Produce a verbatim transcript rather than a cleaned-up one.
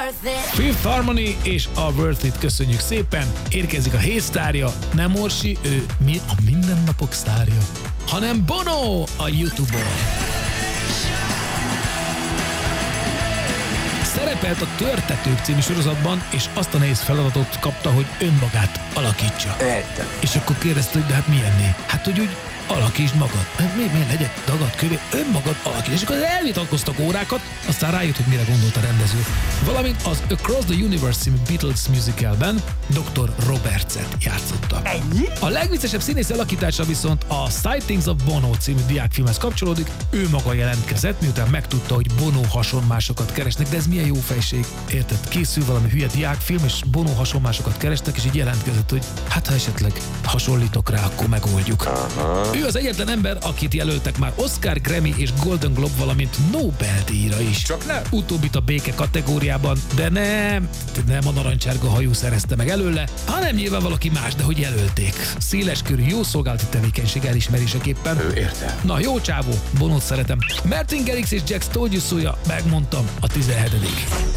Fifth Harmony és a Worth It, köszönjük szépen. Érkezik a hétsztárja, nem Orsi, ő mi a mindennapok sztárja, hanem Bono a YouTube-on. Szerepelt a Törtetők című sorozatban, és azt a nehéz feladatot kapta, hogy önmagát alakítsa. Értem. És akkor kérdezte, hogy de hát milyenné? Hát, hogy úgy alakítsd magad. Mi, mi legyek dagad kövé? Önmagad alakítsd. És akkor elvitatkoztak órákat, aztán rájött, hogy mire gondolt a rendező. Valamint az Across the Universe című Beatles musicalben doktor Robertset játszotta. Ennyi? A legviccesebb színész alakítása viszont a Sightings of Bono című diákfilmhez kapcsolódik. Ő maga jelentkezett, miután megtudta, hogy Bono hasonmásokat keresnek, de ez milyen jó fejség. Érted? Készül valami hülye diákfilm, és Bono hasonmásokat kerestek, és így jelentkezett, hogy hát ha esetleg hasonlítok rá, akkor megoldjuk. Aha. Ő az egyetlen ember, akit jelöltek már Oscar, Grammy és Golden Globe, valamint Nobel-díjra is. Csak nem. Utóbbit a béke kategóriában, de nem, nem a narancsárga hajú szerezte meg előle, hanem nyilván valaki más, de hogy jelölték. Széleskörű jó szolgálati tevékenység elismeréseképpen. Ő érte. Na jó csávó, Bonót szeretem. Martin Garrix és Jack Stoll, megmondtam, a tizenhetedik